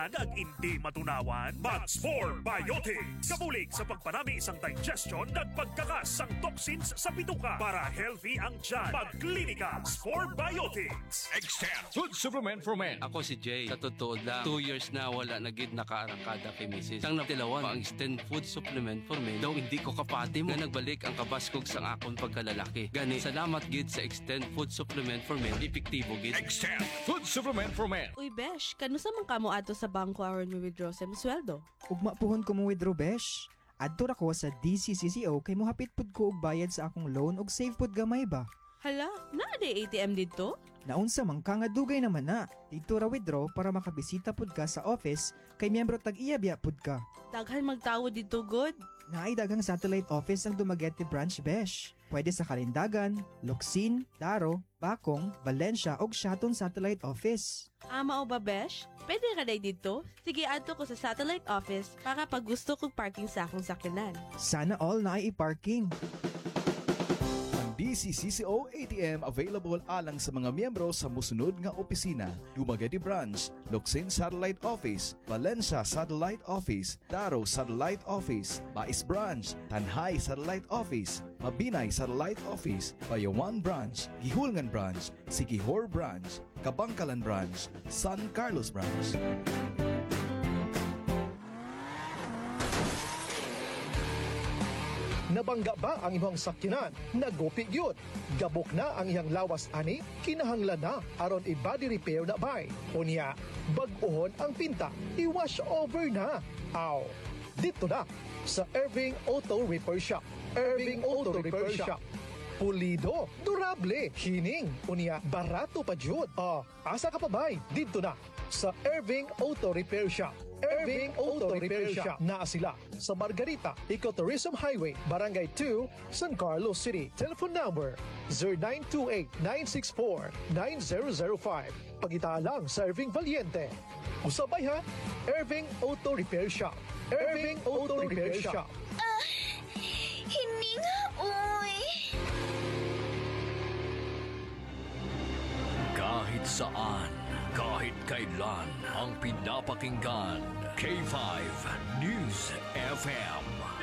kabataan ag hindi matunawan? Max 4 Biotics. Kabulig sa pagpanami isang digestion at pagkakas ang toxins sa bituka para healthy ang tiyan. Magklinika 4 Biotics. Extend food supplement for men. Ako si Jay. Sa totoo lang, 2 years na wala na gid nakaarangkada kay Mrs. Sang natilawan, ang extend food supplement for men. Daw hindi ko kapati mo na nagbalik ang kabaskog sang akon pagkalalaki. Gani, salamat gid sa extend food supplement for men. Epektibo gid. Extend food supplement for men. Uy, Besh, kanusa man kamo ato sa bangko aron mo withdraw sa sweldo? Ugma puhon ko mo withdraw, besh. Adto ra ko sa DCCCO kay mohapit pud ko og bayad sa akong loan og save pud gamay ba. Hala, naa di ATM dito? Naunsa man ka nga dugay naman na. Dito ra withdraw para makabisita pud ka sa office kay miyembro tag-iyabya pud ka. Daghan magtawo dito, good. Naay daghang satellite office ang Dumaguete branch, besh. Pwede sa Kalindagan, Locsin, Daro, Bacong, Valencia ug Shaton Satellite Office. Ama o ba, Besh? Pwede ka na dito? Sige, ato ko sa satellite office para pag gusto kong parking sa akong sakyanan. Sana all na ay i-parking. DCCCO ATM available alang sa mga miyembro sa musunod nga opisina: Dumaguete Branch, Locsin Satellite Office, Valencia Satellite Office, Daro Satellite Office, Bais Branch, Tanhay Satellite Office, Mabinay Satellite Office, Bayawan Branch, Gihulngan Branch, Siquijor Branch, Kabangkalan Branch, San Carlos Branch. Nabangga ba ang imong sakyanan? Nagopi gyud. Gabok na ang iyang lawas ani? Kinahanglan na aron i-body repair na bay. Unya, bag-ohon ang pinta, i-wash over na. Aw, dito na sa Irving Auto Repair Shop. Irving Auto Repair Shop. Pulido, durable, hining, unya, barato pa jud. Asa ka pa bay? Dito na sa Irving Auto Repair Shop. Irving Auto Repair Shop. Naa sila sa Margarita, Ecotourism Highway, Barangay 2, San Carlos City. Telephone number 0928-964-9005. Pagita lang sa Irving Valiente. Usabay ha, Irving Auto Repair Shop. Irving Auto Repair Shop. Hininga, uy. Kahit saan, kahit kailan, ang pinapakinggan. K5 News FM.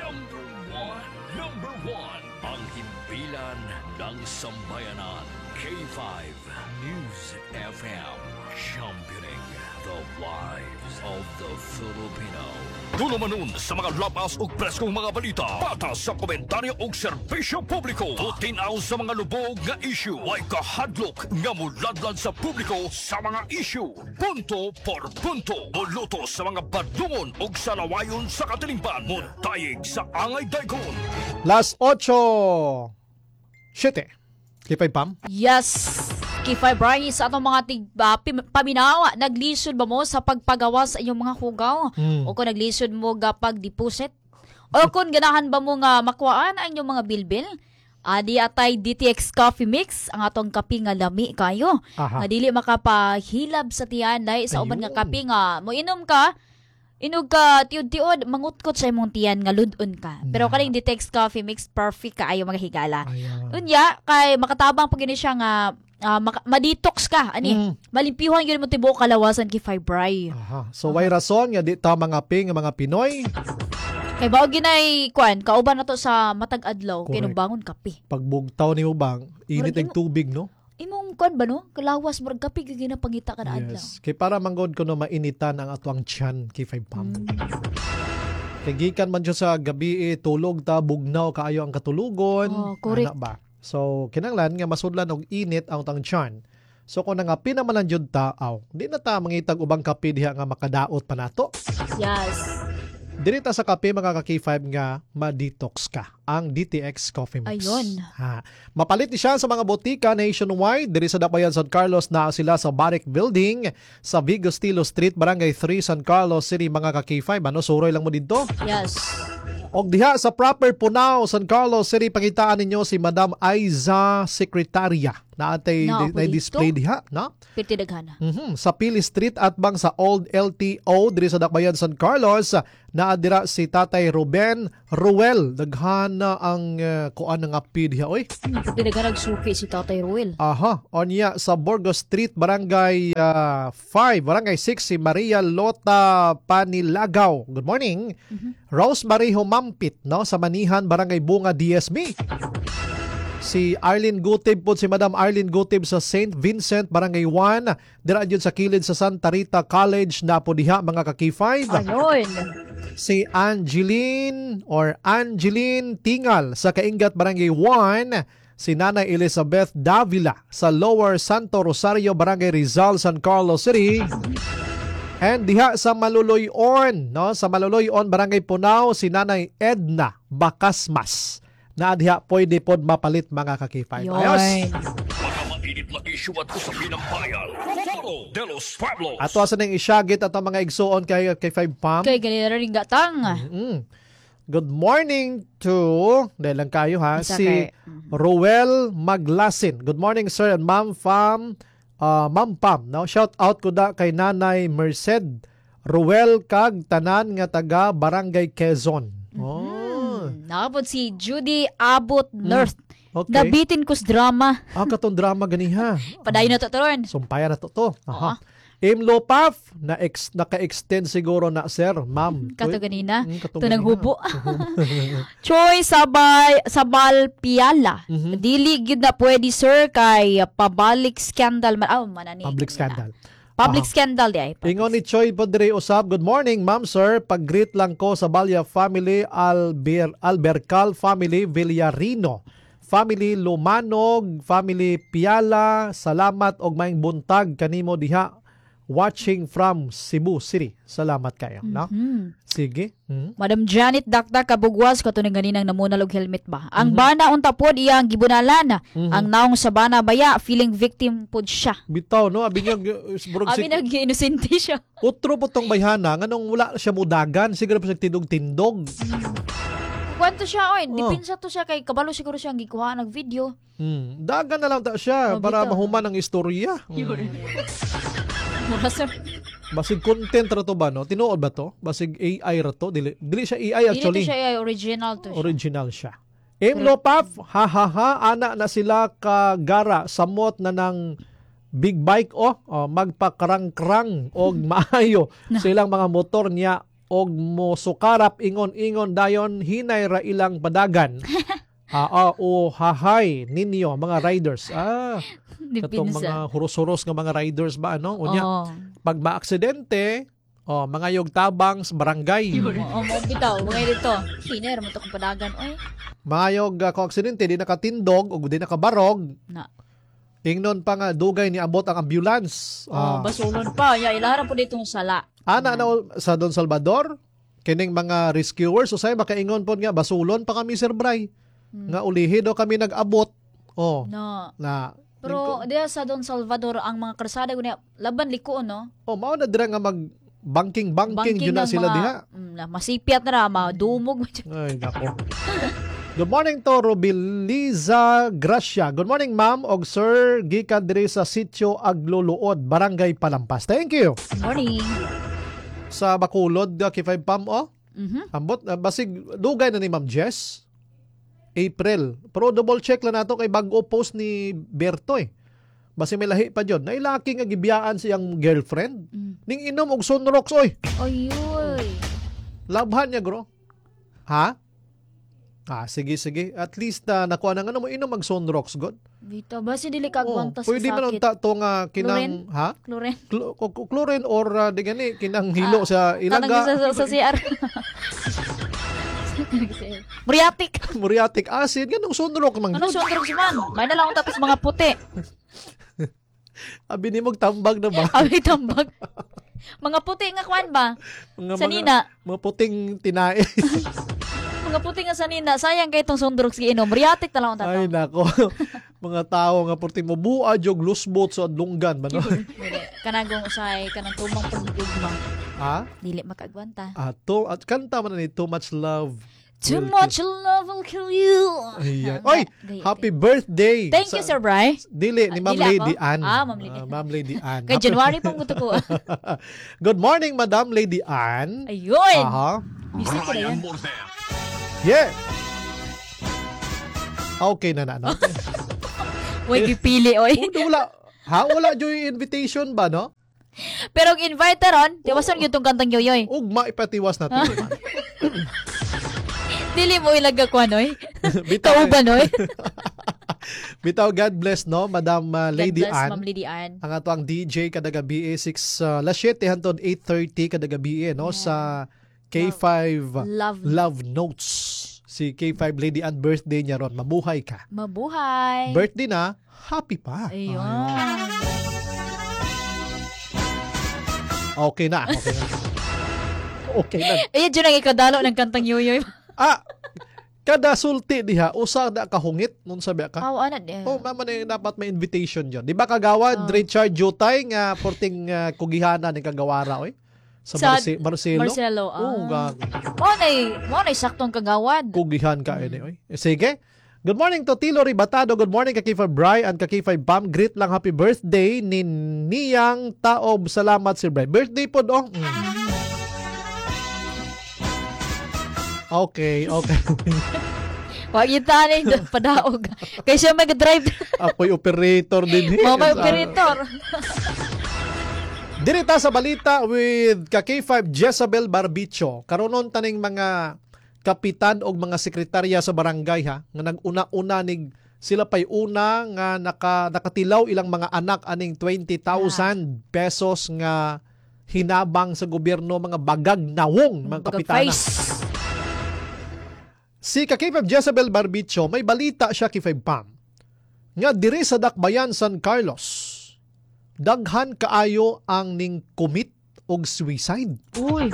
Number one. Ang himpilan ng sambayanan. K5 News FM. Championing the lives of the Filipino. Dulo manon sa mga lapas ug preskong mga balita. Patas sa komentaryo ug serbisyo publiko. Tutinaw sa mga lubog nga issue. Way kahadlok nga muladlad sa publiko sa mga issue. Punto por punto. Buluto sa mga badungon ug salawayon sa katilingban. Muntayig sa angay daykon. Las 8. 7. Kipay Pam? Yes. Kifay Brian, sa atong mga paminawa, naglisod ba mo sa pagpagawa sa iyong mga hugaw? O kung naglisod mo gapag deposit? O kung ganahan ba mo nga makuhaan ang iyong mga bilbil? Adi atay DTX Coffee Mix, ang atong kape nga lami kayo. Nga dili makapahilab sa tiyan dahil sa uban nga kape nga mo inom ka, inog ka tiod-tiod, mangutkot sa imong tiyan nga ludon ka. Pero kaning DTX Coffee Mix, perfect ka ayo mga higala. Unya, kay makatabang pag siya nga ma-detox ka, ani. Malimpihan yun mo tibuok kalawasan kay Fibray. So, way rason nga di ta mga ping, mga Pinoy. Kay bao ginay, kauban na to sa matag adlaw, kinubangon kape. Pagbugtaw ni mo bang, init ang tubig, no? Imong ba no? Kalawas, marag kape, ginapangita ka na adlaw. Yes. Kay para manggod ko no, mainitan ang atuang tiyan kay 5 Pam. Kay gikan man siya sa gabi, tulog ta, bugnaw, kaayo ang katulugon. Correct. Ba? So, kinanglan nga masudlan og init ang tang tiyan. So, kung nangapi naman ang jud ta, di na ta mangitag ubang kape diha nga makadaot pa nato. Yes. Dirita sa kape mga ka-K5 nga ma-detox ka ang DTX Coffee Mix. Ayun. Mapalit ni siya sa mga botika nationwide. Diri sa Dapayan, San Carlos na sila sa Barrick Building sa Vigo Stilo Street, Barangay 3, San Carlos City mga ka-K5. Suroy lang mo dito? Yes. Og diha sa proper Punao, San Carlos City, pakitaan ninyo si Madam Aiza Secretaria. Naatay display diha, no? Piti daghana. Sa Pili Street at bang sa Old LTO diri sa Dakbayan San Carlos, naadira si Tatay Ruben Ruel. Daghana ang kuan nga pidya oy. Piti daghana nagsuki si Tatay Ruel. Aha, onya sa Burgos Street, Barangay 5, Barangay 6 si Maria Lota Panilagaw. Good morning. Rosemary Humampit, no, sa Manihan, Barangay Bunga, DSB. Si Arlene Gutib po, si Madam Arlene Gutib sa St. Vincent, Barangay 1. Dira yun sa kilid sa Santa Rita College na po diha mga ka-K5. Ayun. Si Angeline Tingal sa Kaingat, Barangay 1. Si Nanay Elizabeth Davila sa Lower Santo Rosario, Barangay Rizal, San Carlos City. And diha sa Maluloy-on, no? Sa Maluloy-on, Barangay Punao, si Nanay Edna Bacasmas. Na diha pwede pod mapalit mga ka-K5. Ayos! Mga mainit na issue at usapin ng bayan. Foro de los Pueblos. Ato asa ning isyagit ato mga igsuon kay K5 Pam. Kay ganira ring gatang. Good morning to, dahil lang kayo ha, si Roel Maglasin. Good morning sir and Ma'am Pam. No? Shout out ko da kay Nanay Merced Roel kag tanan nga taga Barangay Quezon. Nakapod si Judy Abot North. Okay. Nabitin ko sa drama. Katong drama ganiha. Padayon na to ron. Sumpaya na to. Aha. Imlopaf, naka-extend siguro na sir, ma'am. Kato ganina. Kato Ito naghubo. Choy Sabal Piala. Dili gid na pwede sir kay public scandal. Manani. Public scandal. Public scandal di ay. Ingon ni Choy Padre Usab, good morning ma'am sir. Pag-greet lang ko sa Balya family, Albercal family, Villarino. Family Lumanog, family Piala, salamat og maing buntag kanimo diha. Watching from Cebu City. Salamat kayo. No? Sige. Madam Janet Dakdak Kabugwas kato ng ganinang namunal og helmet ba. Ang bana unta pod iya ang gibunalan. Ang naong sa bana baya feeling victim pod siya. Bitaw no, abi nag-inosente siya. Utro po tong bayhana nganong wala siya mudagan, siguro pa siya tindog-tindog. Kwento siya oy, dipinsa to siya kay kabalo siguro siya ang gikuha ng video. Dagan na lang ta siya para mahuman ang istorya. Basig content ra to ba no? Tinuod ba to? Basig AI ra to? Dili siya AI actually. Dili siya AI, original to siya. Original siya. Imlopaf, ana na sila kagara samot na ng big bike magpakarang-krang og maayo silang mga motor niya og mosukarap ingon-ingon dayon hinay ra ilang padagan. Hahay ninyo mga riders. Katong mga huros-huros nga mga riders ba ano? Unya. Pag maaksidente, mga yog tabang sa barangay. Bitaw, mga dito. Hiner mo to kung padagan oy. Mga yog kung aksidente di nakatindog o di nakabarog. Ingnon pa nga dugay ni abot ang ambulance. Basulon pa. Ilaran po dito sala. Na sa Don Salvador, kining mga rescuers, so say makaingon po nga, basulon pa kami Sir Bray. Nga ulihi daw kami nag-abot. Pero diya sa Don Salvador, ang mga karsada kunya laban liko, no? Mao na dira nga mag-banking yun na sila diha. Masipiat na ra, madumog. Ay, nako. Good morning to Robiliza Gracia. Good morning ma'am og sir, gikan diri sa Sitio Agluluod, Barangay Palampas. Thank you. Good morning. Sa Bacolod, K5 Pam, ambot, basig, dugay na ni Ma'am Jess. April. Pero double check lang nato kay bago post ni Berto Basi may lahi pa dyan. Nailaki nga gibiyaan siyang girlfriend. Ning inom og sunrox, oy. Oy. Labhan niya, bro. Ha? Sige. At least nakuha na nga mo inom mag sunrox, God. Dito, basi dili kagwanta sa sakit. Pwede man to nga kinang, ha? Chlorine? Chlorine or di gani, kinang hilo sa ilaga. Sa CR. Muriatic acid. Ganong sunrox. Anong sunrox man? May na lang tapos mga puti. Abi ni mong tambag na ba? Abi tambag. Mga puti nga kwan ba? Sanina. Mga puting tinae. Mga puti nga sanina. Sayang kay itong sundrox giinom. Muriatic na lang ang Ay nako. Mga tao nga puti mo bua jog lusbot sa adlunggan ba no? Kanagong usay kanang tumang pagdugma. Ha? Dili makagwanta. At kanta man ni Too Much Love. Too Will much love will kill you. Ayan. Oy, happy birthday. Thank you, Sir Bry. Dili ni Ma'am Dili Lady ako? Ann. Ma'am Lady Ann. Ma'am Lady Ann. Kay January pang gusto ko. Good morning, Madam Lady Ann. Ayun. Aha. Music ko na yan. Yeah. Okay na na, no? Uy, pipili, oy. Wala. Wala yung invitation ba, no? Pero ang invite ron, tiwasan yung itong kantang yoyoy. Ugma ipatiwas na to. Dili mo ilagak ko, anoy. Bitaw, Kauban, oy. bitaw, God bless, no? Madam Lady God bless, Ann. Ma'am Lady Ann. Ang ato ang DJ kada gabi 6 alas 7 hangtod 8:30 kada gabi, no? Sa K5 Love Notes. Si K5 Lady Ann, birthday niya ron. Mabuhay ka. Mabuhay. Birthday na, happy pa. Ayun. Okay na. Okay na. Ayun, dyan ang ikadalo ng kantang yoyoy. Kada sulti diha, usa da kahungit nun sabi ka. Ano din. Mama na dapat may invitation yon. Di ba kagawad Richard Jutay nga porting kugihana ni kagawara oy? Sa Marcelo. Marcelo. Gag. Mo nay saktong kagawad. Kugihan ka ini oy. Sige. Good morning to Tilo Ribatado. Good morning Kakifa Bry and Kakifa Pam. Greet lang happy birthday ni Niyang Taob. Salamat Sir Bry. Birthday po do. Okay. Wag itanin doon padaog. Kaya siya mag-drive. Ako'y operator din. May operator. Dirita sa balita with K5 Jezabel Barbicho. Karonon taning mga kapitan o mga sekretarya sa barangay ha nga naguna-una ning sila pay una nga nakatilaw ilang mga anak aning 20,000 pesos nga hinabang sa gobyerno mga bagag nawong mga kapitana. Si K5 Jezabel Barbicho may balita siya K5 Pam nga diri sa Dakbayan San Carlos daghan kaayo ang ning commit og suicide. Uy.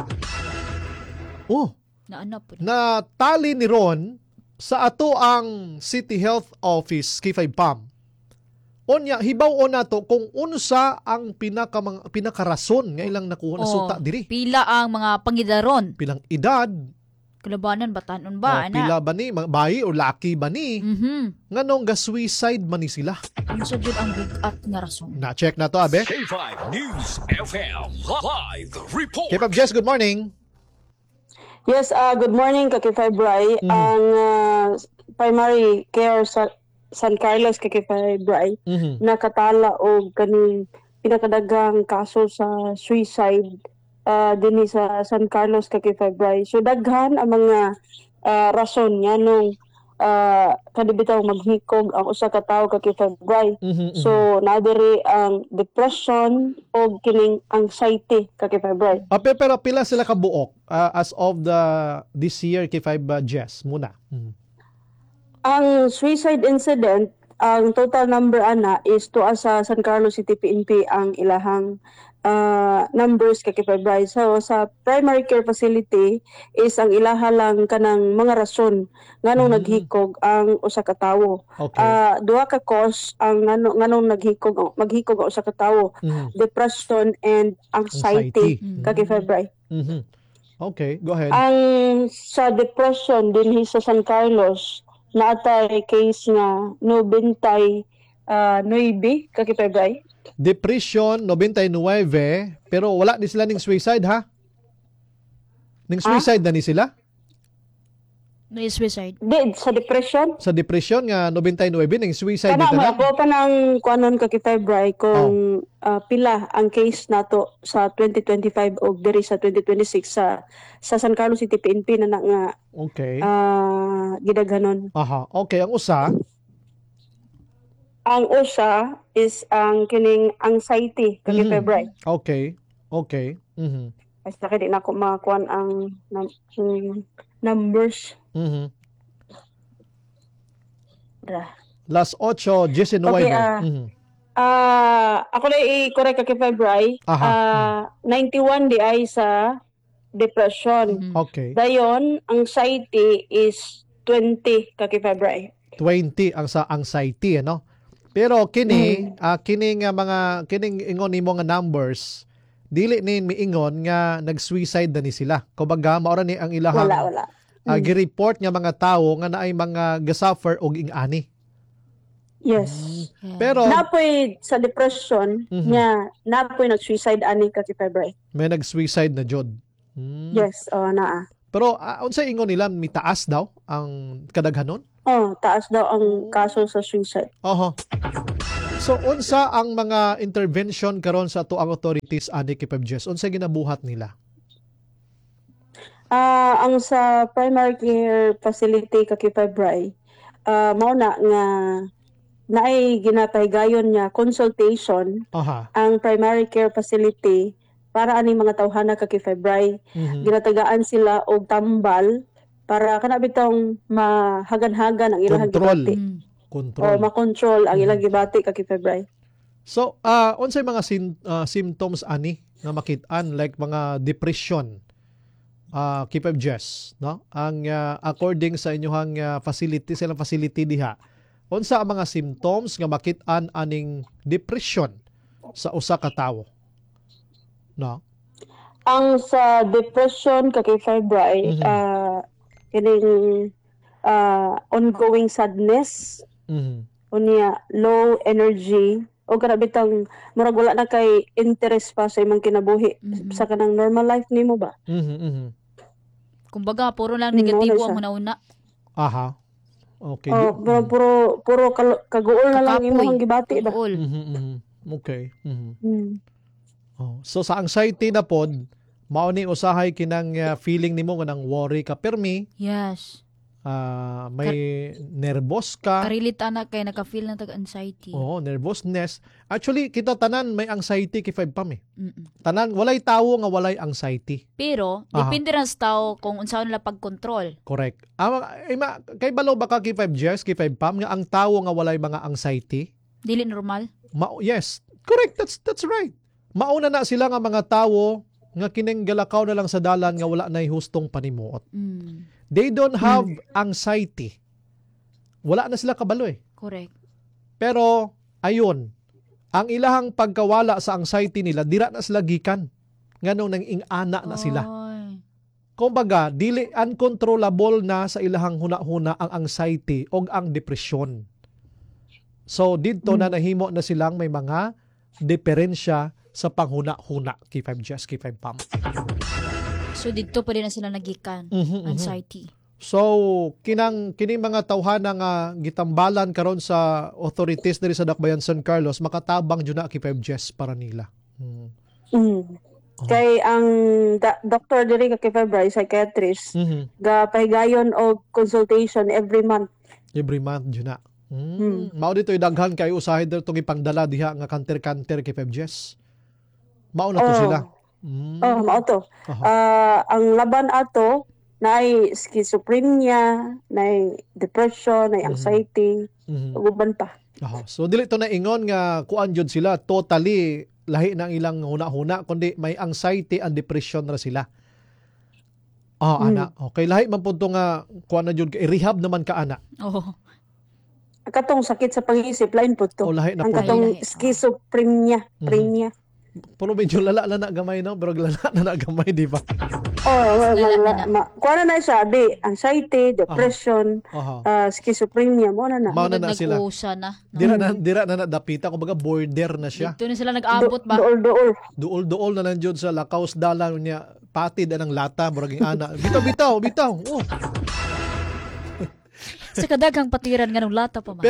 Na tali ni Ron sa ato ang City Health Office K5 Pam. Onya hibaw na to kung unsa ang pinakarason nga ilang nakuha na suta diri. Pila ang mga pangidaron. Pilang edad. Kalabanan batanon ba ana? Pila ba ni bayi o laki ba ni? Nganong ga suicide man ni sila. Unsa jud ang bugat nga rason? Na check na to abe. K5 News FM live report. K5 Jess, good morning. Yes, good morning Kakifay Bry. Ang primary care sa San Carlos Kakifay Bry nakatala og kaning pinakadagang kaso sa suicide dinhi sa San Carlos Kakifay Bry. So daghan ang mga rason niya nung kadibitaw maghikog ang usa ka tawo Kakifay Bry. So nadiri ang depression o kining anxiety Kakifay Bry. Pero pila sila ka buok as of this year K5 Jess muna. Ang suicide incident, ang total number ana is tuwa sa San Carlos City PNP ang ilahang numbers Kakifay Bry. So sa primary care facility is ang ilaha lang kanang mga rason nganong naghikog ang usa ka tawo. Duha ka cause ang nganong maghikog ang usa ka tawo. Depression and anxiety. Kakifay Bry. Okay, go ahead. Ang sa depression dinhi sa San Carlos naatay case nga 99 Kakifay Bry. Depression 99 pero wala ni sila ning suicide ha? Ning suicide na ni sila? No suicide. Di sa depression? Sa depression nga 99 ning suicide kana nila. Kana pa nang kuanon Kakifay Bry kung pila ang case nato sa 2025 o diri sa 2026 sa San Carlos City PNP na nga. Okay. Gidaghanon. Aha. Okay, ang usa is ang kining anxiety Kakifay Bry. Okay. Ay sa di na ako makakuan ang numbers. Las 8:19. Okay, ako na i-correct Kakifay Bry. 91 di ay sa depression. Okay. Dayon, anxiety is 20 Kakifay Bry. 20 ang sa anxiety, ano? Pero kining ingon nimo nga numbers, dili ni miingon nga nag-suicide na ni sila. Kumbaga mao ra ni ang ilahang Wala. gi-report nga mga tawo nga naay mga gasuffer og ing-ani. Yes. Pero Napoy sa depression nga napoy nag-suicide ani Kakify Bray. may nag-suicide na jud. Yes, naa. Pero unsa ingon nila mitaas daw ang kadaghanon? Taas daw ang kaso sa suicide. Oho. So unsa ang mga intervention karon sa tuang authorities ani kay PEBJES? Unsa ginabuhat nila? Ang sa primary care facility Kakify Bray, mao na nga naay ginapaygayon niya consultation ang primary care facility para ani mga tawhana Kakify Bray. Ginatagaan sila og tambal para kana bitong mahagan-hagan ang ilang gibati. O makontrol ang ilang gibati Kakify Bray. So, unsay mga symptoms ani nga makit-an like mga depression? Kipeb Jess, no? Ang according sa inyong facility, silang facility diha. Unsa ang mga symptoms nga makit-an aning depression sa usa ka tawo? No? Ang sa depression Kakify Bray, kining ongoing sadness, unya low energy o karabitang murag wala na kay interest pa sa imong kinabuhi sa kanang normal life nimo ba. Kumbaga puro lang negatibo ang una-una. Aha. Okay. Puro kaguol na lang imong gibati ba. Okay. So sa anxiety na pod mao ni usahay kinang feeling nimo nga nang worry ka permi. Yes. May nervous ka. Karilit anak kay naka-feel na tag-anxiety. Nervousness. Actually, kita tanan may anxiety kay 5 pam eh. Tanan, walay tawo nga walay anxiety. Pero, depende rin sa tao kung unsaon nila pag-control. Correct. Kay balo baka kay 5 years, kay 5 pam, nga ang tawo nga walay mga anxiety? Dili normal? Yes. Correct. That's right. Mauna na sila nga mga tawo nga kining galakaw na lang sa dalan nga wala nay hustong panimuot. They don't have anxiety. Wala na sila kabalo eh. Correct. Pero, ayun, ang ilahang pagkawala sa anxiety nila, dira na sila gikan. Nganong nang ing-ana na sila. Kumbaga, dili uncontrollable na sa ilahang huna-huna ang anxiety o ang depression. So, dito na nahimo na silang may mga diferensya sa panghuna-huna kay 5 Jess, kay 5 Pam. So dito pa din na sila nagikan, anxiety. So kining mga tawhana nga gitambalan karon sa authorities diri sa Dakbayan San Carlos makatabang jud na kay 5 Jess para nila. Kay ang doctor diri kay February psychiatrist ga pahigayon og consultation every month. Every month jud na. Mao dito daghan kay usahay dito gipangdala diha nga kanter-kanter kay 5 Jess. Mao na to sila. Mao to. Ang laban ato naay schizophrenia, naay depression, naay anxiety, uban pa. So dili to na ingon nga kuan jud sila totally lahi na ang ilang huna-huna kundi may anxiety and depression ra sila. Ana. Okay, lahi man pud to nga kuan na jud rehab naman ka ana. Katong sakit sa pag-iisip lain pud to. Lahi na ang katong schizophrenia, Pero medyo lala na gamay no, pero lala na gamay di ba? Kuha na siya, anxiety, depression, schizophrenia, mo na. Mao na sila. Dira na dapita, kumbaga border na siya. Dito na sila nag-abot ba? Duol na nandiyon sa lakaws dalan niya, patid anang lata, muraging ana. Bitaw. Sa kadagang patiran ganung lata pa man.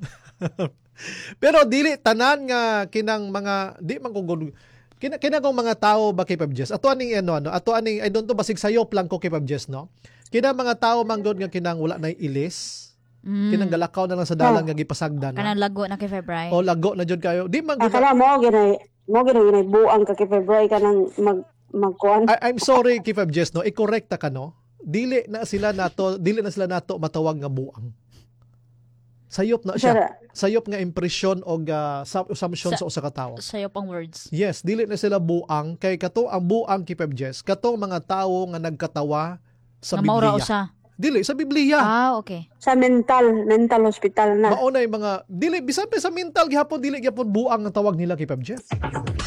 Pero dili tanan nga kinang mga di man kung kinang mga tao ba kay PEBJES. Ato aning I don't know basig sayop lang ko kay PEBJES no. Kinang mga tao manggod nga kinang wala nay ilis. Kinang galakaw na lang sa dalan nga gipasagdan. Kanang lago na kay February. Lago na jud kayo. Di man gud. Akala mo ginay buang ka kay February kanang magkuan. I'm sorry kay PEBJES no. I-correct ka no. Dili na sila nato matawag nga buang. Sayop na siya. Sayop nga impression o assumption sa usa ka tawo. Sayop ang words. Yes, dili na sila buang kay kato ang buang kay PEBJES. Kato mga tawo nga nagkatawa sa Biblia. Dili sa Biblia. Okay. Sa mental hospital na. Maunay mga dili bisan pa sa mental gihapon dili gyapon buang ang tawag nila kay PEBJES.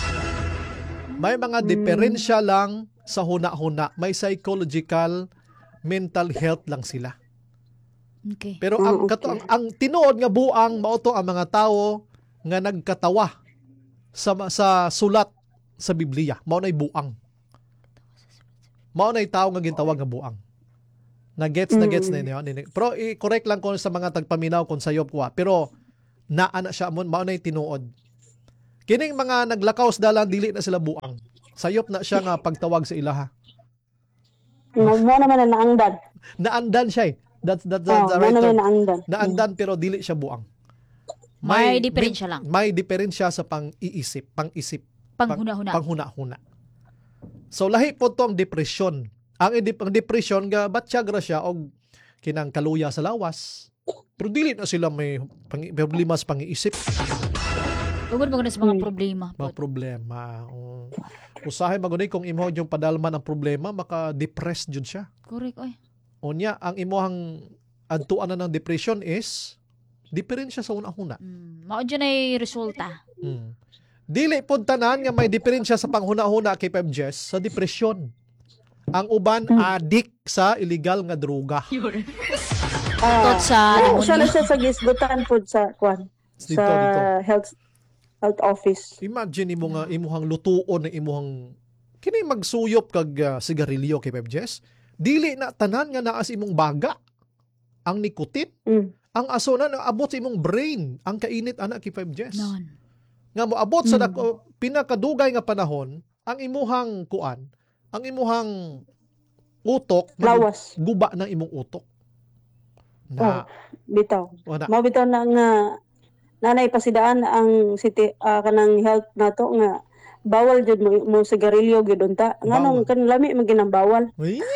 May mga diferensya lang sa huna-huna. May psychological mental health lang sila. Okay. Pero ang tinuod nga buang mao to ang mga tawo nga nagkatawa sa sulat sa Biblia. Mao nay buang. Mao nay tawo nga gintawag nga buang. Nagets na niyo. Pero i-correct lang ko sa mga tagpaminaw kung sayop ko. Pero naa na siya mao nay tinuod. Kining mga naglakaw sa dalan dili na sila buang. Sayop na siya nga pagtawag sa ilaha. Mo naman na naangdan. Naandan siya eh. That's the right term. Naandan pero dili siya buang. May diferensya lang. May diferensya sa pang-iisip, panghuna-huna. So lahi po to ang depression. Ang depression nga batyagra siya og kinang kaluya sa lawas. Pero dili na sila may problema sa pang-iisip. Ugod mo na sa mga problema. Mga problema. Usahay magunay kung imo yung padalman ang problema, maka-depress jud siya. Correct, oy. Unya, ang imuhang adtuan na ng depression is diferensya sa una-huna. Mao dyan ay resulta. Dili po tanan nga may diferensya sa panghuna-huna kay Pebjes sa depression. Ang uban adik sa illegal nga droga. Tot sa siya na siya sa gisgutan po sa Dito. health office. Imagine imo nga imuhang lutuon na imuhang kini magsuyop kag sigarilyo kay Pebjes. Dili na tanan nga naas imong baga ang nikotin. Ang aso na naabot sa imong brain ang kainit ana kay Pebjes. Nga moabot sa pinakadugay nga panahon ang imuhang kuan, ang imuhang utok lawas guba ng imong utok. Bitaw. Mabitaw na nga nanay pasidaan ang city kanang health nato nga bawal jud mo sigarilyo gid unta. Nganong kan lami maginang bawal.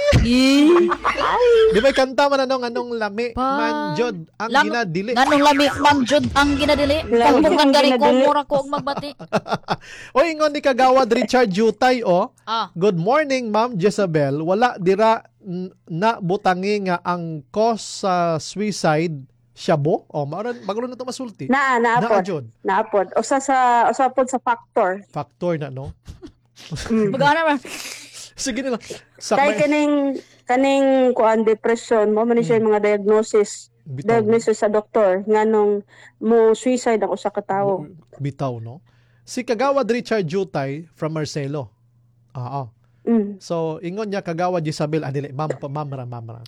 Di ba kanta man anong lami man jud ang ginadili. Nganong lami man jud ang ginadili. Pagbukan gani ko mura ko og magbati. Oy ingon ni kagawad Richard Jutay Good morning Ma'am Jezabel. Wala dira na butangi nga ang cause sa suicide Shabo? Magro na ito masulti. Naapod. Usapod sa factor. Factor na, no? Magana man. Sige nila. Kaya kaning kuan depression, mo man siya yung mga diagnosis. Diagnosis sa doktor. Nga nung mo suicide ang usa ka tawo. Bitaw, no? Si Kagawad Richard Jutay from Marcelo. So, ingon niya kagawad Isabel Adile, mamra.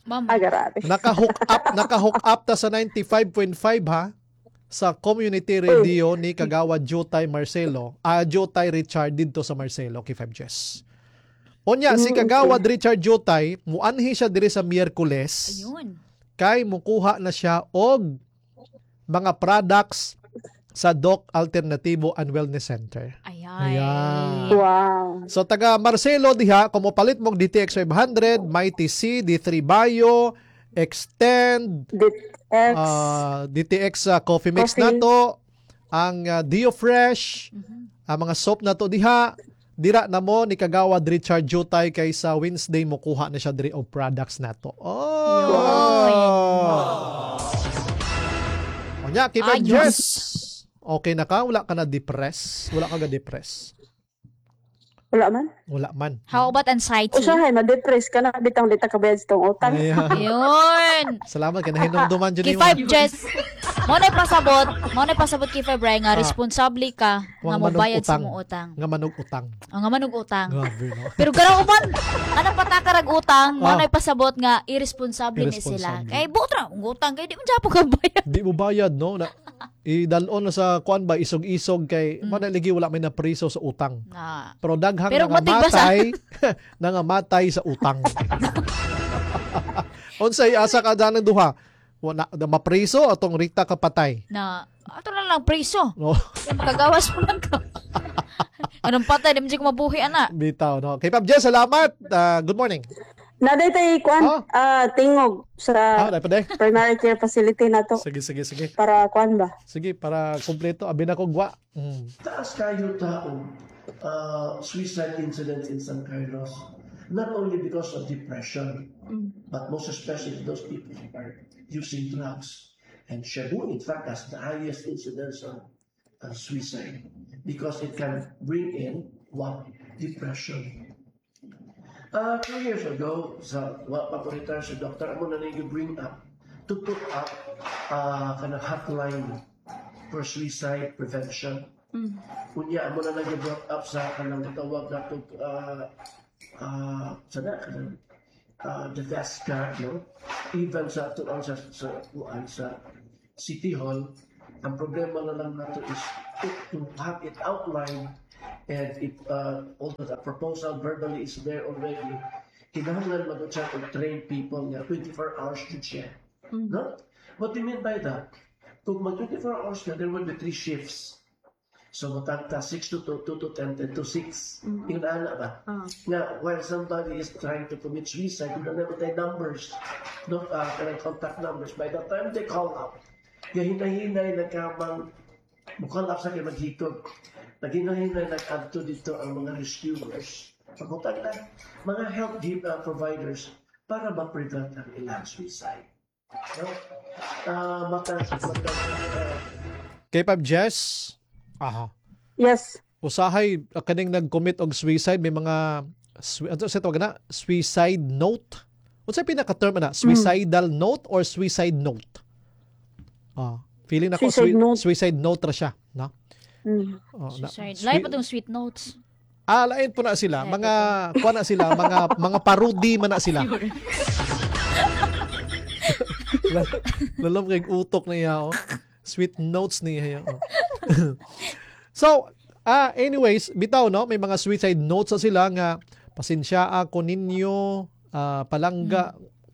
Naka-hook up ta sa 95.5 ha sa community radio ni kagawad Jutay Marcelo. Jutay Richard dito sa Marcelo kay 5Gs. Onya si kagawad Richard Jutay muanhi siya diri sa Miyerkules. Ayun. Kay mukuha na siya og mga products sa Doc Alternativo and Wellness Center. Ayan. Wow. So taga Marcelo diha, kung palit mong DTX 500, Mighty C, D3 Bio, Extend, DTX Coffee Mix na to, ang Dio Fresh, ang mga soap na to diha, dira na mo ni kagawad Richard Jutay kay sa Wednesday mo kuha na siya diri og products na to. Onya, kiba yes. Okay na ka? Wala ka na depress? Wala ka ga-depress? Wala man. How about anxiety? Usahay, ma-depress ka na. Bitang dita ka bayad sa itong utang. Ayun. Salamat ka. Nahinumduman dyan yung K5 Jess. Mo na pasabot K5 Brian nga responsable ka nga mobayad sa mong utang. Nga manog utang. Nga manog utang. Grabe, no? Pero ganaw man, anong patakarag utang, mo na pasabot nga irresponsible ni sila. Kay butra, utang kay di mo japo ka bayad. Di mo bayad, no? Idalon na sa kuan ba isog-isog kay manaligi wala may napriso sa utang. Pero daghang nangamatay sa utang. Unsay asa ka danang duha? Wala mapriso atong Rita kapatay. Ato na lang priso. No. Magagawas mo lang ka. Anong patay di mo ko mabuhi ana. Bitaw no. Kay Pab Jess, salamat. Good morning. Naday tay kuan tingog sa primary care facility nato. Sige. Para kuan ba? Sige, para kumpleto abi na ko gwa. Taas kayo tao suicide incidents in San Carlos. Not only because of depression, but most especially those people who are using drugs. And Cebu, in fact, has the highest incidence of suicide because it can bring in depression. 2 years ago, sa paborita sa doctor, amo na bring up to put up kind of hotline for suicide prevention. Unya, amo na brought up sa kanang tawag na to, the desk card, no? Even sa City Hall, ang problema na lang nato is to have it outlined. And if although the proposal verbally is there already, kinahanglan mag-check and train people nga 24 hours to check. No? What do you mean by that? Kung mag-24 hours na, there will be 3 shifts. So, matagta 6 to 2, 2 to 10, 10 to 6. Yung naana ba? Nga, while somebody is trying to commit suicide, you don't have the numbers, no, contact numbers. By the time they call up, hinay-hinay nagkamang mukha up sa kayo maghikog. Naghinay-hinay nag-adto dito ang mga rescuers. Pagkutag na, mga health providers para ma-prevent ang ilang suicide. No? K5 Jess? Aha. Yes. Usahay kaning nag-commit og suicide, may mga suicide note. Unsa pinaka-term na? Suicidal note or suicide note? Feeling ako suicide note ra siya, no? Lain pa tong sweet notes. Lain po na sila. Mga kuha na sila, mga parody man na sila. Lalam kay utok na iya, Sweet notes niya. So, anyways, bitaw, no? May mga suicide notes sa sila nga, pasensya ako ninyo, palangga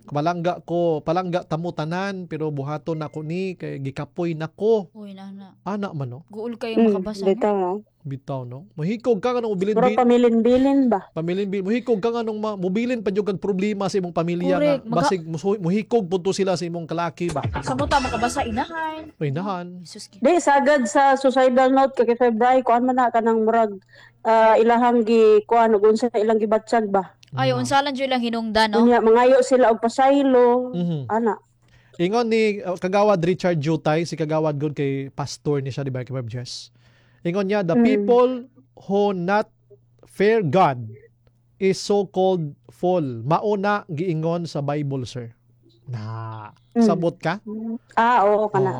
tamutanan, pero buhaton ako ni, kay gikapoy nako. Uy, nana. Ana man, no? Guul kayo makabasa. Bitaw, no? Mahikog ka nga nung ubilin. Pero pamilin-bilin ba? Pamilin-bilin. Mahikog ka nga nung mubilin pa yung problema sa imong pamilya. Correct. Nga, basig, mahikog punto sila sa imong kalaki ba? Sa muta makabasa, inahan. Inahan. Di, sagad sa suicidal note, kay February, kuhan man na ka ng murag, ilahang kuhan, unsa ilang gibatsag ba? Ay, unsalan dyo lang hinungdan, no? Mangayo sila og pasaylo, ana. Ingon ni Kagawad Richard Jutay, si Kagawad good kay pastor ni siya, di ba, kay Web Jess? Ingon niya, the people who not fear God is so-called fool. Mauna giingon sa Bible, sir. Sabot ka? Oo, kana.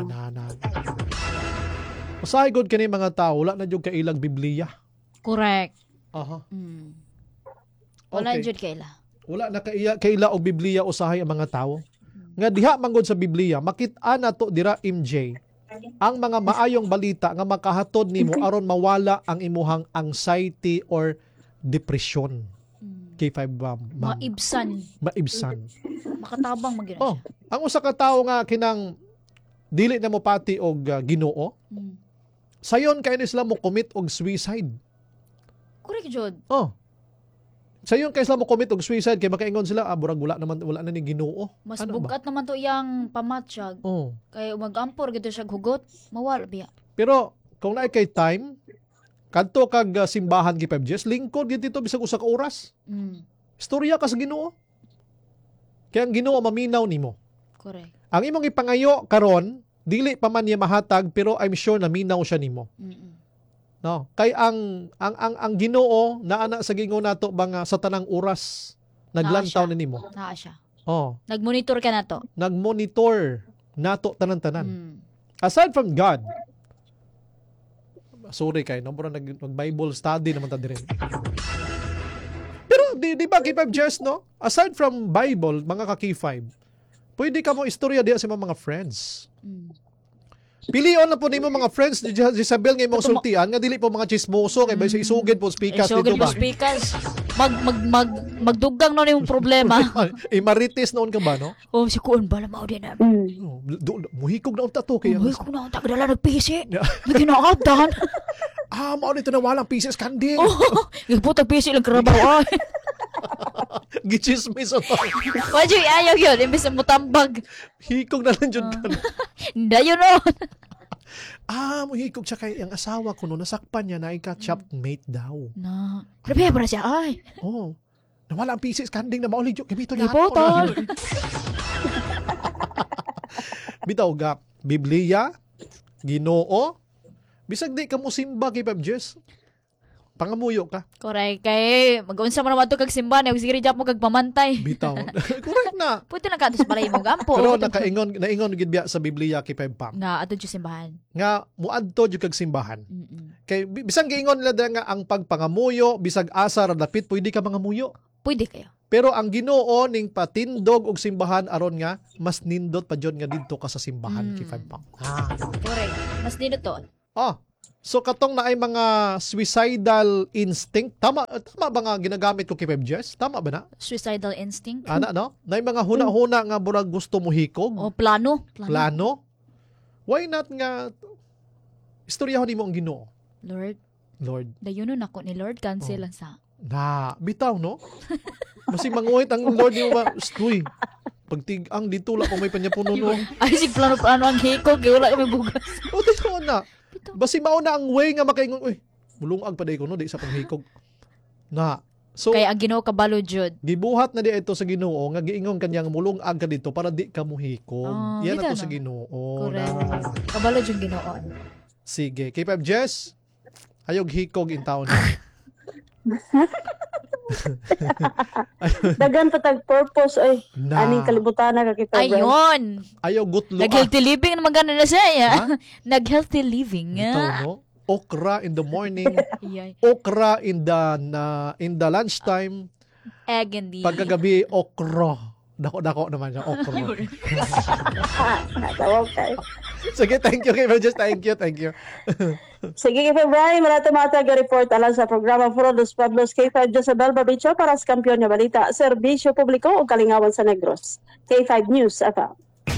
Usahay good kani mga tao, wala na jud kailang Biblia. Correct. Aha. Wala jud kaila. Wala na kaila og Biblia usahay ang mga tao. Nga diha manggod sa Biblia, makit-an nato dira MJ ang mga maayong balita nga makahatod nimo aron mawala ang imuhang anxiety or depression. K5 maibsan. Makatabang magyud. Ang usa ka tawo nga kinang dili na mo pati og Ginoo. Sayon kay sila mo commit og suicide. Correct jud. Sayon kay sila mo commit og suicide kay makaingon sila burag wala na ni Ginoo. Mas bugat naman to iyang pamatsyag. Kay magampor gito siya hugot, mawala biya. Pero kung naay kay time, kadto kag simbahan gi 5 Gs, lingkod gid dito bisag usa ka oras. Istorya ka sa Ginoo. Kaya ang Ginoo maminaw nimo. Correct. Ang imong ipangayo karon, dili pa man niya mahatag pero I'm sure na minaw siya nimo. No, kay ang Ginoo naana sa gingon nato bang sa tanang oras naglantaw na nimo. Naa siya. Nagmonitor ka nato. Nagmonitor nato tanan-tanan. Aside from God. Sorry kay no nag-Bible study naman ta dire. Pero di ba K5 Jess, no? Aside from Bible, mga ka-K5, pwede ka mo istorya diya sa mga friends. Pilion na po nimo mga friends ni Jezabel nga imong sultian nga dili po mga chismoso kay sa isugid po speakers dito ba. Speakers. Magdugang na yung problema. Marites noon ka ba, no? Si Kuon bala mao din na. Muhikog na unta to kay. Muhikog na unta kadala nagpisi. Naginaabdan. Mao nito na walang pieces kanding. Nagputag pisi lang karabaw ay. Gichismis ito. Wadyo ayaw yun, imbis na mutambag. Hikog na lang dyan ka. Hindi yun o. Muhikog siya kay ang asawa ko no, nasakpan niya na ika-chopmate daw. Grabe ba na siya ay? Nawala ang pieces kanding na maulig yung kabito niya. Ipotol. Bitaw ga, Biblia, Ginoo, bisag di ka mo simba kay 5 Gs. Pangamuyo ka. Correct. Kay mag-unsa mo naman ito kag simbahan. Sige rin mo kag pamantay. Bitaw. Correct na. Pwede na katos para imong gampo. Pero naingon gid biya sa Biblia kay Pam. Na ato yung simbahan. Nga muadto jud kag simbahan. Kay bisan giingon nila nga ang pagpangamuyo bisag asa ra dapit pwede ka mangamuyo. Pwede kayo. Pero ang Ginoo ning patindog og simbahan aron nga mas nindot pa jud nga didto ka sa simbahan kay Pam. Correct. Mas dito to. So katong na ay mga suicidal instinct, tama ba nga ginagamit ko kay Pep Jess? Tama ba na? Suicidal instinct? Ana, no? Na mga huna-huna nga burag gusto mo hikog? O plano? Plano? Why not nga istoryahon nimo ang Ginoo? Lord. Dayon nun ako ni Lord, cancel lang sa. Bitaw, no? Masig manguhit ang Lord nimo ba? Uy, pagtig-ang dito la ko may panyapuno no. Ay, sig plano-plano ang hikog, kaya wala kami bugas. O, dito na. Basi mauna ang way nga makaingon, uy, mulungag pa day ko no, di sa panghikog. So, kaya ang Ginoo kabalo jud. Gibuhat na di ito sa Ginoo nga giingon kanyang mulungag ka dito para di ka muhikog. Yan ato sa Ginoo. Correct. Kabalo jud Ginoo. Sige, kay Pep Jess, ayog hikog in town. Dagan patag purpose ay aning kalibutan na kakita. Ayun. Ayaw gutlo. Nag-healthy living naman gano'n na siya. Nag-healthy living. Ito, no? Okra in the morning. Okra in the lunchtime. Egg in the... Pagkagabi, okra. Dako-dako naman siya, okra. Sige, thank you kay Just. Thank you. Sige, kay Brian, mata report alang sa programa Foro dos Pueblos K5 Josabel Babicho para sa kampiyon na balita, serbisyo publiko o kalingawan sa Negros. K5 News FM.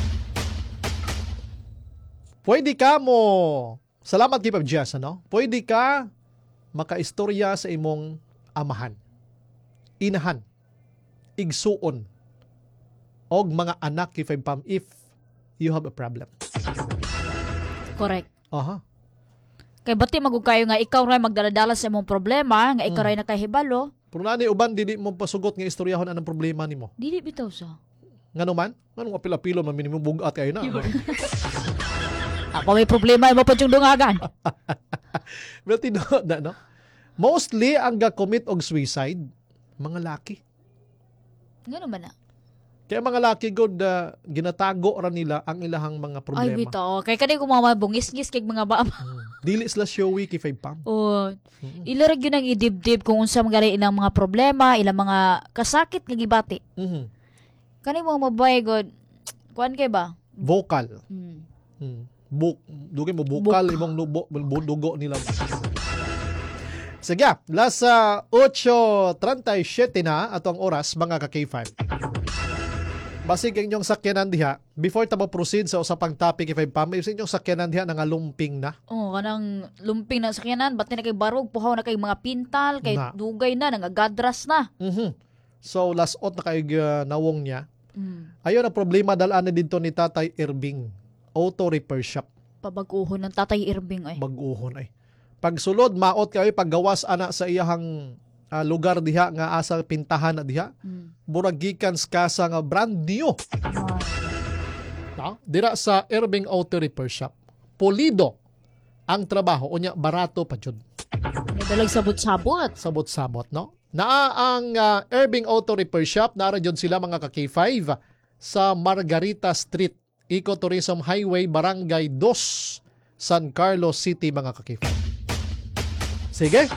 Pwede ka mo, salamat kay Pep Jess, ano? Pwede ka makaistorya sa imong amahan, inahan, igsuon, og mga anak kay Pep Pam if you have a problem. Correct. Kay bati magugkayo nga ikaw ray magdaladala sa imong problema, nga ikaw ray nakahibalo. Pero nani uban dili mo pasugot nga istoryahon anang problema nimo. Dili bitaw sa. Ngano man? Ngano nga pila-pilo man minimum bugat kayo na. Ako may problema mo pa yung dungagan. Well, tinood na, no? Mostly ang ga-commit og suicide mga laki. Ngano man na? Kaya mga laki good, ginatago ra nila ang ilahang mga problema. Ay, bitaw. Kaya kani kung mga bungis-ngis kay mga baam. Dili sila showy kay Five Pam. Ilarag yun ang idibdib kung unsa mga ilang mga problema, ilang mga kasakit nga gibati. Kani mga mabay god, kuan kay ba? Vocal. Dugay mo vocal imong dugo nila. Sige, last 8:37 na atong oras mga ka-K5. Basig ang inyong sakyanan diha, before tabo proceed sa usapang topic if Pam, is inyong sakyanan diha nga lumping na. Kanang lumping na sakyanan, ba't na kay barog, puhaw na kay mga pintal, kay dugay na, nangagadras na. So, last out na kay nawong niya. Ayun ang problema dalaan na dito ni Tatay Irving. Auto repair shop. Pabag-uhon ng Tatay Irving ay. Bag-uhon ay. Pagsulod, maot kayo, paggawas ana sa iyahang lugar diha nga asa pintahan na diha. Burag gikan kasa nga brand new. Dira sa Irving Auto Repair Shop. Pulido ang trabaho unya barato pa jud. Dalag sabot-sabot. Sabot-sabot, no? Naa ang Irving Auto Repair Shop, naara jud sila mga ka-K5 sa Margarita Street, Ecotourism Highway, Barangay 2, San Carlos City mga ka-K5. Sige.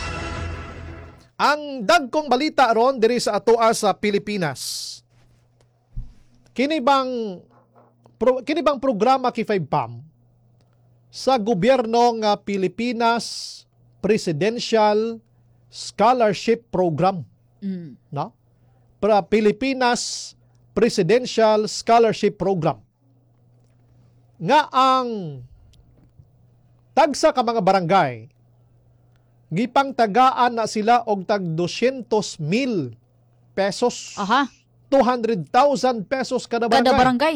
Ang dagkong balita ron diri sa atoa sa Pilipinas. Kini bang programa kay Five Pam sa gobyerno nga Pilipinas Presidential Scholarship Program. No? Para Pilipinas Presidential Scholarship Program. Nga ang tagsa ka mga barangay gipang tagaan na sila og tag 200,000 pesos. 200,000 pesos kada barangay. Kada barangay.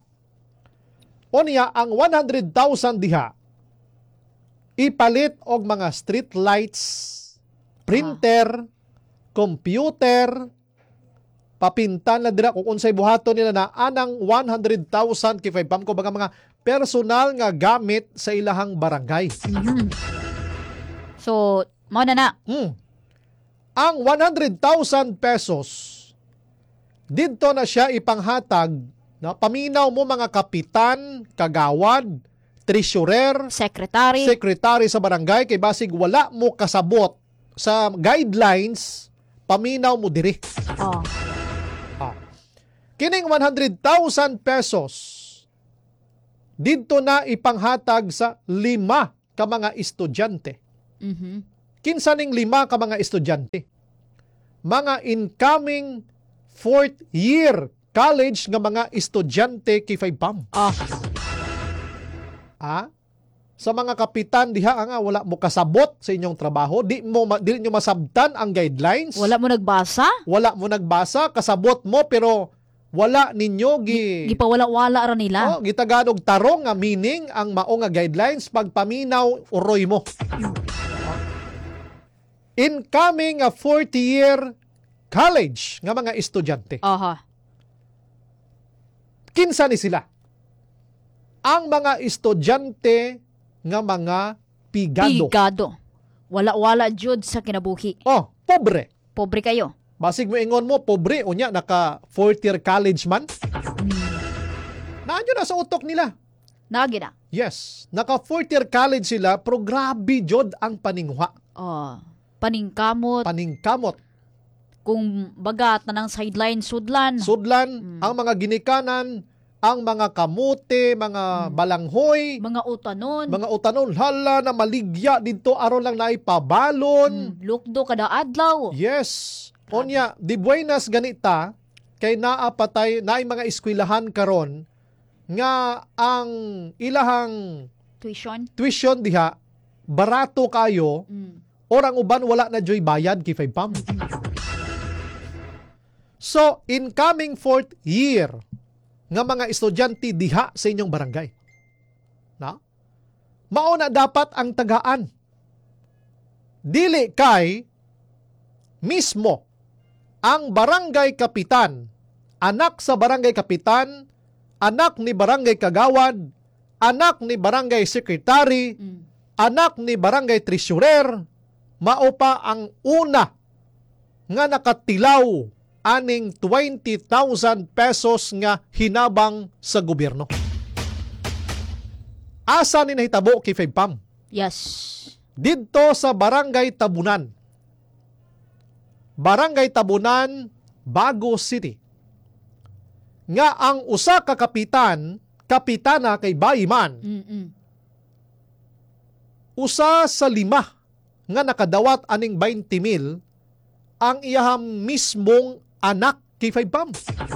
Unya ang 100,000 diha ipalit og mga street lights, printer, computer, papintan na dira kung unsay buhaton nila na anang 100,000 kay Five Pam ko mga personal nga gamit sa ilahang barangay. So, Mao na na. Ang 100,000 pesos, dito na siya ipanghatag na paminaw mo mga kapitan, kagawad, treasurer, secretary sa barangay, kay basig wala mo kasabot sa guidelines, paminaw mo diri. Kining 100,000 pesos, dito na ipanghatag sa 5 ka mga estudyante. Kinsa ning 5 ka mga estudyante? Mga incoming 4th year college nga mga estudyante kay Faypam. Sa mga kapitan diha nga wala mo kasabot sa inyong trabaho, di nyo masabtan ang guidelines. Wala mo nagbasa, kasabot mo pero wala ninyo gipawala-wala ra nila. Gitagalog tarong nga meaning ang mao nga guidelines pagpaminaw uroy mo. Incoming 4th year college nga mga estudyante. Kinsa ni sila? Ang mga estudyante nga mga pigado. Wala-wala jud sa kinabuhi. Pobre. Pobre kayo. Basig mo ingon mo, pobre, unya, naka 4th year college man. Naanyo na sa utok nila. Nagi na. Yes. Naka 4th year college sila, pero grabe jud ang paningwa. Paningkamot. Kung bagat na ng sideline, sudlan. Ang mga ginikanan, ang mga kamote, mga balanghoy, mga utanon, hala na maligya dito aron lang naipabalon. Lukdo kada adlaw. Yes. Onya, di buenas ganita, kay naapatay, naay mga eskwelahan karon nga ang ilahang tuition diha, barato kayo, orang uban wala na joy bayad kay Faypam. So, incoming 4th year nga mga estudyante diha sa inyong barangay. Mao na dapat ang tagaan. Dili kay mismo ang barangay kapitan, anak sa barangay kapitan, anak ni barangay kagawad, anak ni barangay secretary, anak ni barangay treasurer, mao pa ang una nga nakatilaw aning 20,000 pesos nga hinabang sa gobyerno. Asa ni nahitabo kay Faypam? Yes. Dito sa Barangay Tabunan. Barangay Tabunan, Bago City. Nga ang usa ka kapitana kay Bayiman. Usa sa 5 nga nakadawat aning 20,000 ang iyahang mismong anak kay Faypam.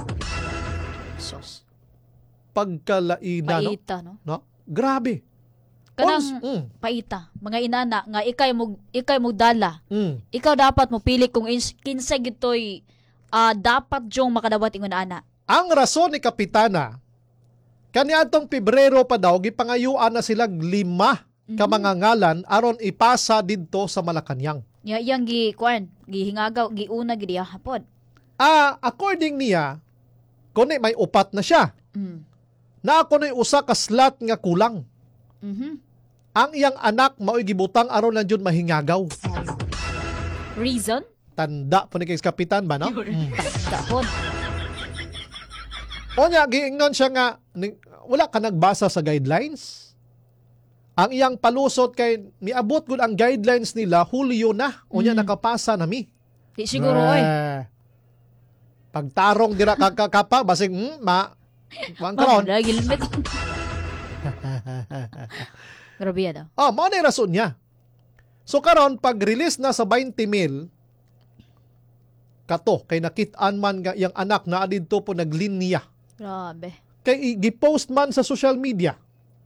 Sos. Pagkalaina, paita, no? Grabe. Kanang paita. Mga inana, nga ikay mo dala. Ikaw dapat mo pili kung kinsa gitoy dapat jong makadawat ingon ana. Ang rason ni kapitana, kaniadtong Pebrero pa daw, gipangayuan na sila 5 ka mga ngalan aron ipasa didto sa Malacañang. Yang gihingagaw, giuna gidiya hapon. According niya, kuni may 4 na siya. Na ako na usa ka slot nga kulang. Ang iyang anak mao'y gibutang aron lang jud mahingagaw. Reason? Tanda po ni kay kapitan ba, no? Tanda po. Onya, giingnon siya nga, wala ka nagbasa sa guidelines? Ang iyang palusot kay, niabot gud ang guidelines nila, Hulyo na. Onya, nakapasa na mi. Di siguro, pagtarong dira kakapa, basig, wang karon. Grabe yan. Mao na yung rason niya. So karon pag-release na sa 20,000, kato, kay nakitaan man nga yung anak na adito po naglinya. Grabe. Kay i-post man sa social media.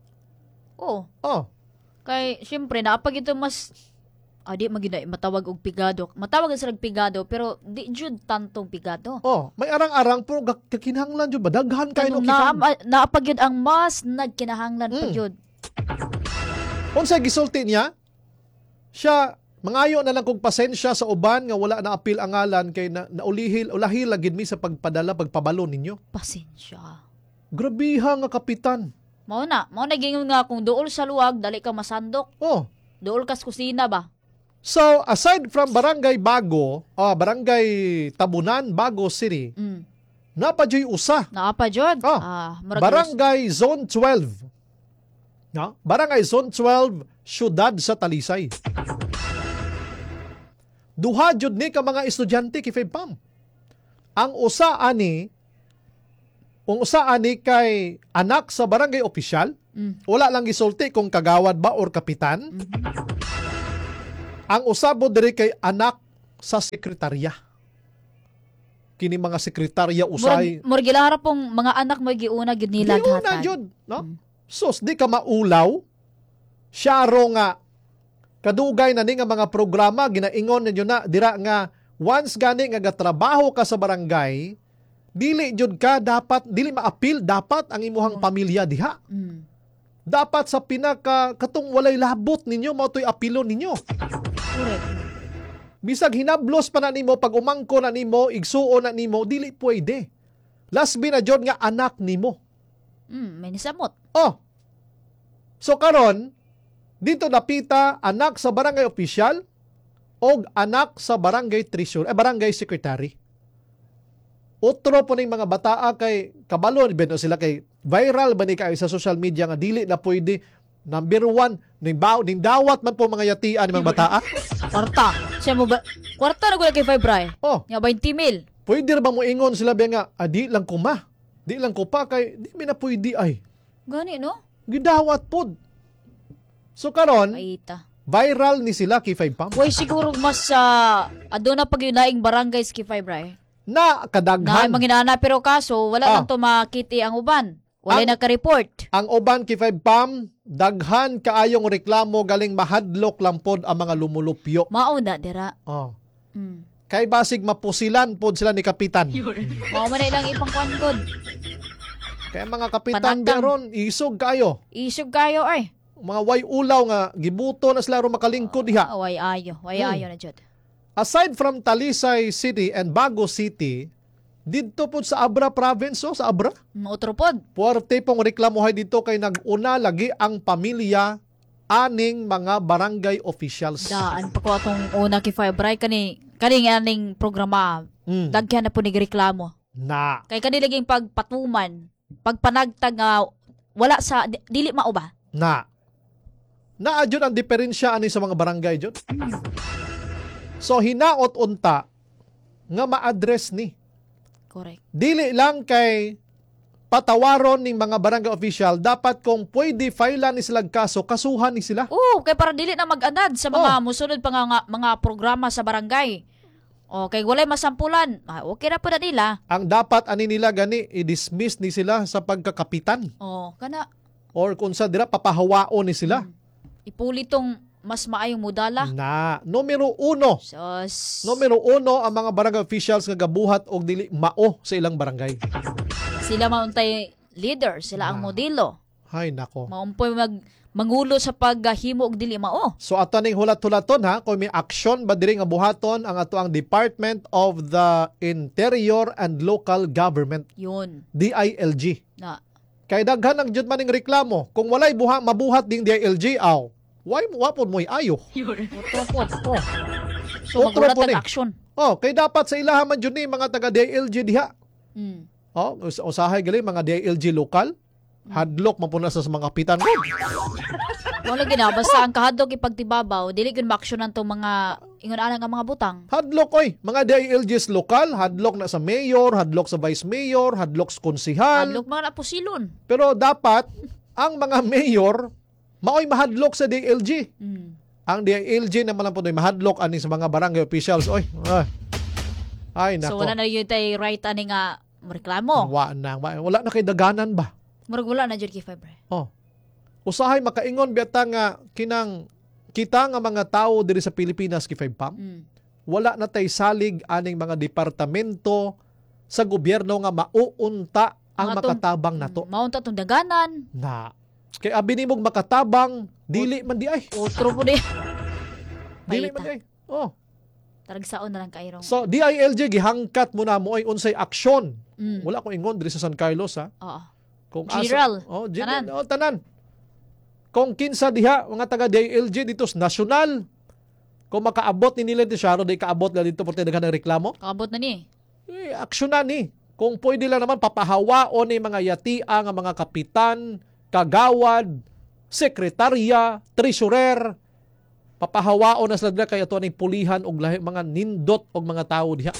Kay, siyempre, napag ito mas, di magina, matawag og pigado. Matawag sa pigado, pero di jud tantong pigado. May arang-arang, pero kakinahanglan jud ba? Daghan kayo no kikan. Naapag yun ang mas nagkinahanglan pa jud. Unsa gisulti niya? Siya, mangayo na lang kong pasensya sa uban nga wala na apil ang ngalan kay ulahil lagid mi sa pagpabalo ninyo. Pasensya. Grabiha nga kapitan. Mao na gingon nga kung duol sa luwag dali ka masandok. Oh. Duol kas kusina ba? So, aside from Barangay Bago, Barangay Tabunan, Bago City, napadyo'y usa. Nakapadyon. Barangay Zone 12. No? Barangay Zone 12, Syudad sa Talisay. Duha jud ni ka mga estudyante kay FEBPAM. Ang usa ani kay anak sa barangay opisyal. Wala lang gisulti kung kagawad ba or kapitan. Ang usabo diri kay anak sa sekretarya. Kini mga sekretarya usay. Murag gilaharap pong mga anak mo giuna gyud nila gihatan. Giuna jud, no? Sus di ka maulaw. Siya nga kadugay na ni nga mga programa ginaingon ninyo na dira nga once gani nga gatrabaho ka sa barangay, dili jud ka dapat dili maapil dapat ang imuhang pamilya diha. Dapat sa pinaka katong walay labot ninyo mao toy apilon ninyo. Correct. Bisag hinablos pa na nimo pag umangko na nimo, igsuon na nimo, dili pwede. Last na jud nga anak nimo. May nisamot. So karon dito napita anak sa barangay opisyal o anak sa barangay treasurer, barangay secretary. Otro po ng mga bataa kay kabalo beno sila kay viral ba ni kayo sa social media nga dili na pwede. Number 1, ning dawat man po mga yatian ng mga bataa. Kwarta. Siya mo ba? Kwarta na gula kay Febray. Nga 20,000. Pwede ba mo ingon sila ba nga, di lang ko ma. Di lang ko pa kay di mi na pwede ay. Gani no? Gidawat pod. So karon, viral ni sila kay FEBPAM. Way siguro mas aduna pag yung laing barangays kay Febray. Na kadaghan. Na manginana pero kaso wala lang to makiti ang uban. Wala naka-report. Ang uban kay FEBPAM, daghan kaayong reklamo galing mahadlok lang pod ang mga lumulupyo. Mauna dira. Kay basig mapusilan pod sila ni kapitan. Mao man ilang ipangkuan. Kaya mga kapitan beron isog kayo. Isog kayo ay. Mga way ulaw nga gibuto na sila ro makalingkod diha. Way ayo na jud. Aside from Talisay City and Bago City, dito po sa Abra Province, sa Abra. Otro pod. Puwerte pong reklamuhay dito kay nag-una lagi ang pamilya aning mga barangay officials. Daan pa ko atong una kay Febray kaning aning programa. Daghan na po nigreklamo. Na. Kay kanilaging pagpatuman, pagpanagtag nga wala sa dili mao ba? Naadyon ang diferensya ani sa mga barangay jud. So hinaot unta nga ma-address ni. Correct. Dili lang kay patawaron ning mga barangay official, dapat kung pwede filean ni sila kaso, kasuhan ni sila. Kay para dili na mag-anad sa mga musunod pa nga mga programa sa barangay. Kay walay masampulan, okay na po na nila. Ang dapat ani nila gani i-dismiss ni sila sa pagkakapitan. Kana. Or kung sa dira papahawaon ni sila. Ipulitong mas maayong mudala. Numero 1. Numero 1 ang mga barangay officials nga gabuhat og dili mao sa ilang barangay. Sila mauntay leader, sila ang modelo. Hay nako. Maumpoy mangulo sa paghimo og dili mao. So ato ning hulat-hulaton kung may action ba diri nga buhaton ang ato ang Department of the Interior and Local Government. Yun. DILG. Kay daghan ang jud maning reklamo kung walay mabuhat ding DILG why mo wapod mo'y ayo. So magulat ang action. Kay dapat sa ilaha man jud ni mga taga DILG diha. Usahay gali mga DILG lokal. Hadlok man po na sa mga kapitan. Wala gina basta ang kahadlok ipagtibabaw, dili gyud maaksyonan tong mga ingon-ana nga mga butang. Hadlok mga DILGs lokal, hadlok na sa mayor, hadlok sa vice mayor, hadlok sa konsihal. Hadlok mga napusilon. Pero dapat ang mga mayor maoy mahadlok sa DILG. Ang DILG naman lang po mahadlok ani sa mga barangay officials. Ay nako. So wala na yun tay right ani nga reklamo. Wala na kay daganan ba? Murag wala na jud kay Febray. Usahay makaingon biyata nga kita nga mga tao diri sa Pilipinas kay FEBPAM. Wala na tay salig aning mga departamento sa gobyerno nga mauunta ang makatabang nato. Maunta tong daganan. Kay abi nimog makatabang dili man di ay. Otro po di. Dili man di ay. Taragsaon na lang kairong. So DILG gihangkat mo na mo ay unsay aksyon. Wala ko ingon diri sa San Carlos Kung general. Tanan. Kung kinsa diha mga taga DILG dito sa nasyonal Kung makaabot ni nila di siya, di kaabot na dito porte daghan ng reklamo. Kaabot na ni. Aksyon na ni. Kung pwede lang naman papahawaon ni mga yatia nga mga kapitan, kagawad, sekretarya, treasurer, papahawaon na sila kay ato ning pulihan og lahi mga nindot og mga tawo diha.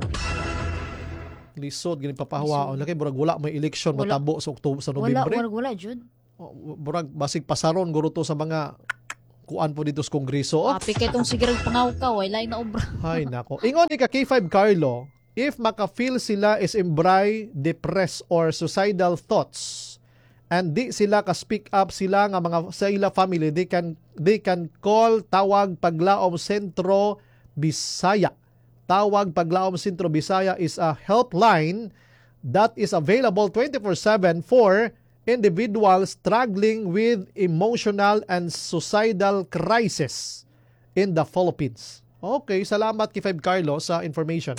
Lisod gini papahawaon kay burag wala may election matabo sa Oktubre sa Nobyembre. Wala jud. Burag basig pasaron guro to sa mga kuan po dito sa Kongreso. Api kay tong sige pangaw-kaw ay lain na obra. Ay nako. Ingon ni ka K5 Carlo, if maka-feel sila is imbray, depressed or suicidal thoughts and di sila ka-speak up sila nga mga sa ila family, they can call tawag paglaom sentro Bisaya. Tawag paglaom sentro Bisaya is a helpline that is available 24/7 for individuals struggling with emotional and suicidal crisis in the Philippines. Okay, salamat kay Feb Carlo sa information.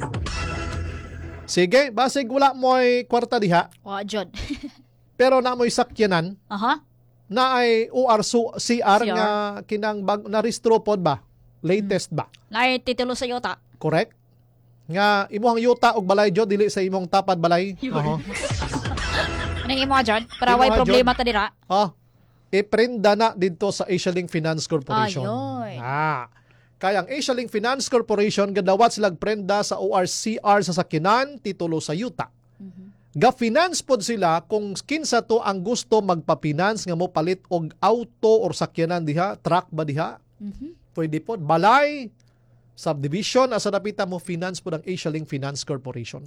Sige, basig wala mo'y kwarta diha. Wa jud. Pero na mo'y sakyanan. Na ay CR nga kinang na-restro pod ba? Latest ba? Na titulo sa yuta. Correct? Nga imuhang yuta og balay jud dili sa imong tapad balay. Anong imo dyan? Para way problema ta dira. Iprenda na dito sa Asialink Finance Corporation. Ayoy. Kaya ang Asialink Finance Corporation gadawat silang prenda sa ORCR sa sakinan titulo sa yuta. Ga-finance pod sila kung kinsa to ang gusto magpa-finance nga mo palit og auto or sakyanan diha, truck ba diha? Pwede pod balay, subdivision asa napita mo finance pod ang Asialink Finance Corporation.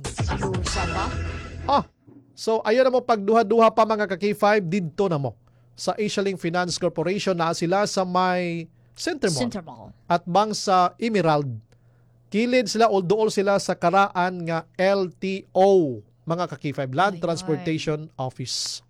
So ayon na mo pagduha-duha pa mga ka-K5 didto na mo sa Asialink Finance Corporation na sila sa may Center Mall. At bang sa Emerald. Kilid sila o dool sila sa karaan nga LTO mga ka-K5 Land Transportation Office.